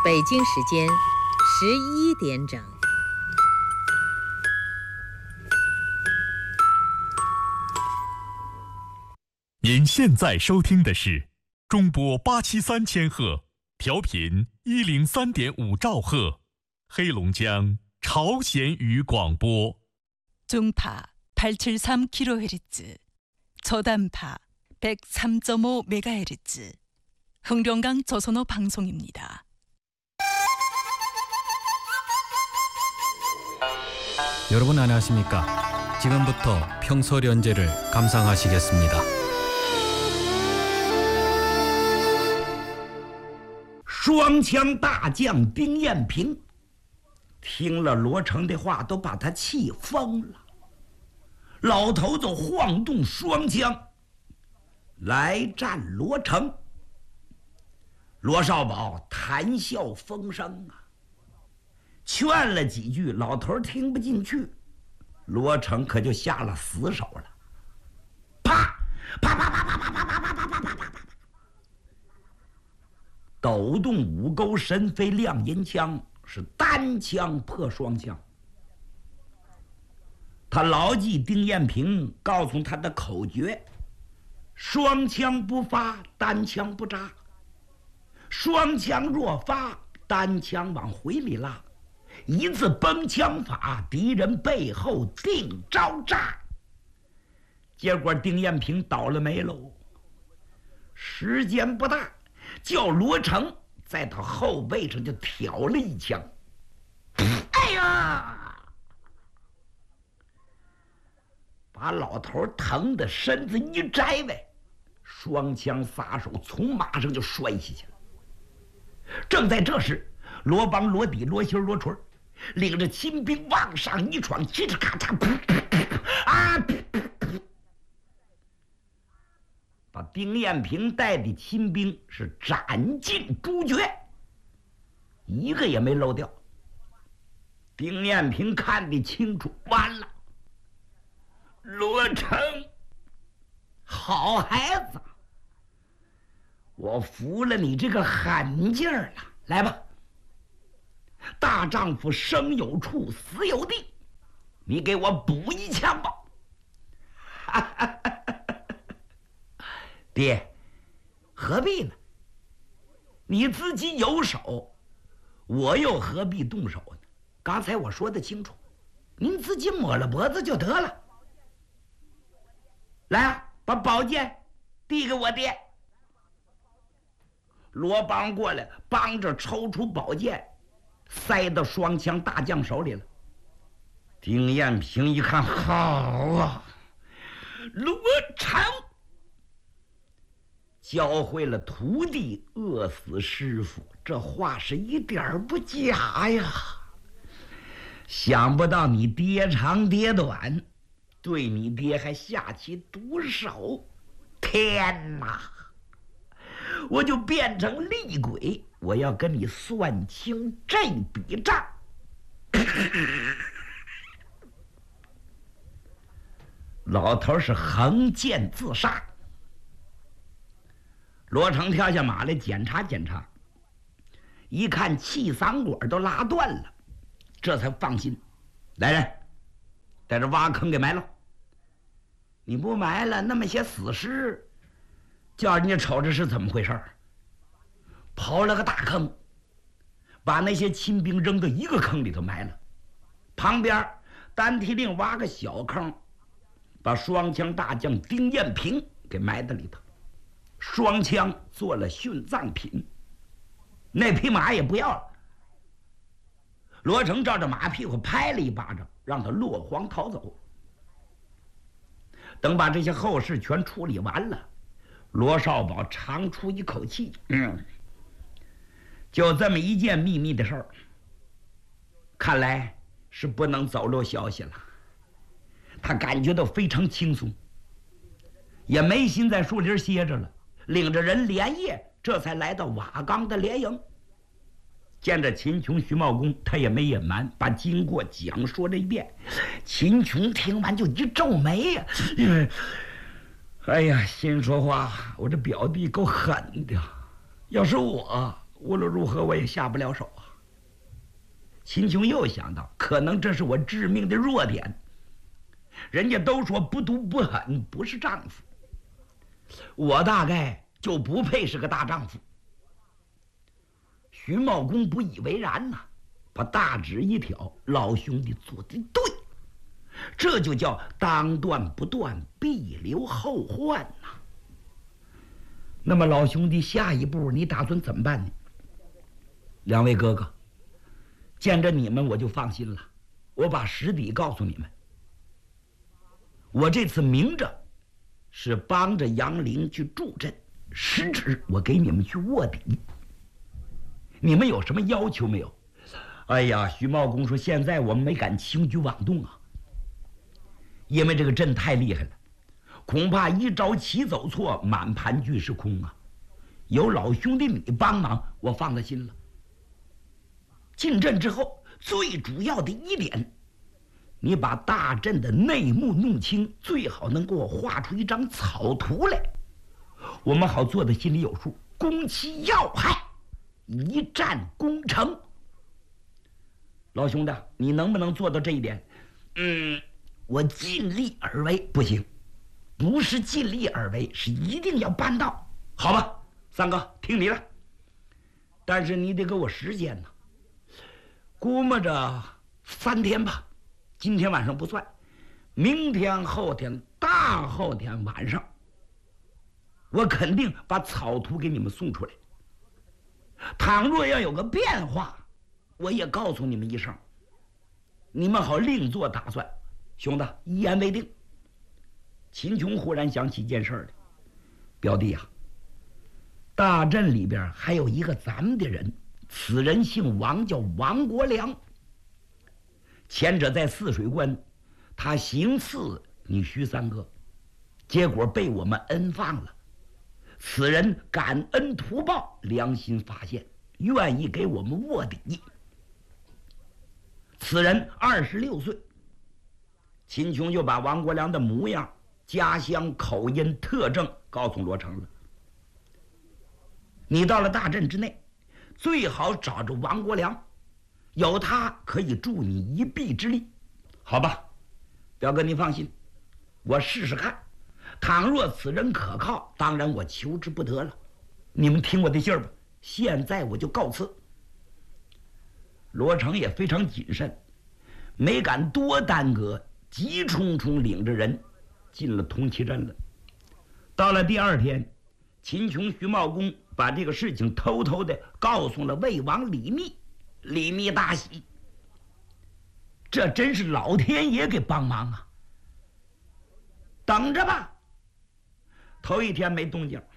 北京时间11点整。 您现在收听的是中波873千赫，调频103.5兆赫，黑龙江朝鲜语广播。 중파 873kHz, 저단파 103.5MHz, 흥룡강 조선어 방송입니다. 여러분 안녕하십니까? 지금부터 평소련제를 감상하시겠습니다. 双枪大将丁彦平听了罗成的话，都把他气疯了。老头子晃动双枪来战罗成。罗少宝谈笑风生啊，劝了几句，老头听不进去，罗成可就下了死手了。啪啪啪啪啪啪啪啪啪啪啪啪啪，抖动五钩神飞亮银枪，是单枪破双枪。他牢记丁彦平告诉他的口诀：双枪不发，单枪不扎；双枪若发，单枪往回里拉；一字崩枪法，敌人背后定招炸。结果丁彦平倒了霉喽，时间不大，叫罗成在他后背上就挑了一枪。哎呀！把老头疼得身子一摘呗，双枪撒手从马上就摔下去了。正在这时，罗邦、罗底、罗心、罗春领着亲兵往上一闯，嘁哧咔嚓，噗噗噗啊！噗噗噗，把丁彦平带的亲兵是斩尽诛绝，一个也没漏掉。丁彦平看得清楚，完了。罗成，好孩子，我服了你这个狠劲儿了。来吧，大丈夫生有处，死有地，你给我补一枪吧。爹，何必呢？你自己有手，我又何必动手呢？刚才我说的清楚，您自己抹了脖子就得了。来啊，把宝剑递给我爹。罗邦过来，帮着抽出宝剑，塞到双枪大将手里了。丁彦平一看，好啊，罗成教会了徒弟，饿死师傅，这话是一点儿不假呀。想不到你爹长爹短，对你爹还下起毒手，天哪！我就变成厉鬼，我要跟你算清这笔账。老头是横剑自杀。罗成跳下马来检查检查，一看气嗓管都拉断了，这才放心。来人，在这挖坑给埋了。你不埋了，那么些死尸，叫人家瞅着是怎么回事？刨了个大坑，把那些亲兵扔到一个坑里头埋了，旁边单提令挖个小坑，把双枪大将丁彦平给埋在里头，双枪做了殉葬品，那匹马也不要了。罗成照着马屁股拍了一巴掌，让他落荒逃走。等把这些后事全处理完了，罗少宝长出一口气，就这么一件秘密的事儿，看来是不能走漏消息了。他感觉到非常轻松，也没心在树林歇着了，领着人连夜这才来到瓦岗的连营。见着秦琼、徐茂公，他也没隐瞒，把经过讲说了一遍。秦琼听完就一皱眉呀，哎呀，心说话，我这表弟够狠的，要是我无论如何我也下不了手啊。秦琼又想到，可能这是我致命的弱点。人家都说不毒不狠不是丈夫，我大概就不配是个大丈夫。徐茂公不以为然呐，把大指一挑：“老兄弟做的对，这就叫当断不断，必留后患呐。那么老兄弟，下一步你打算怎么办呢？”两位哥哥，见着你们我就放心了。我把实底告诉你们，我这次明着是帮着杨凌去助阵，实质我给你们去卧底。你们有什么要求没有？哎呀，徐茂公说，现在我们没敢轻举妄动啊，因为这个阵太厉害了，恐怕一招棋走错，满盘俱是空啊。有老兄弟你帮忙，我放了心了。进阵之后，最主要的一点，你把大阵的内幕弄清，最好能给我画出一张草图来，我们好做的心里有数，攻其要害，一战攻城。老兄弟，你能不能做到这一点？我尽力而为。不行，不是尽力而为，是一定要办到。好吧，三哥，听你的。但是你得给我时间呢，估摸着3天吧。今天晚上不算，明天、后天、大后天晚上，我肯定把草图给你们送出来。倘若要有个变化，我也告诉你们一声，你们好另做打算。兄弟，一言为定。秦琼忽然想起一件事来，表弟啊，大阵里边还有一个咱们的人，此人姓王，叫王国良。前者在泗水关，他行刺你徐三哥，结果被我们恩放了。此人感恩图报，良心发现，愿意给我们卧底。此人26岁。秦琼就把王国良的模样、家乡、口音、特征告诉罗成了。你到了大阵之内，最好找着王国良，有他可以助你一臂之力。好吧，表哥你放心，我试试看。倘若此人可靠，当然我求之不得了。你们听我的信儿吧，现在我就告辞。罗成也非常谨慎，没敢多耽搁，急冲冲领着人进了铜旗阵了。到了第2天，秦琼、徐茂公把这个事情偷偷的告诉了魏王李密，李密大喜，这真是老天爷给帮忙啊！等着吧。头1天没动静，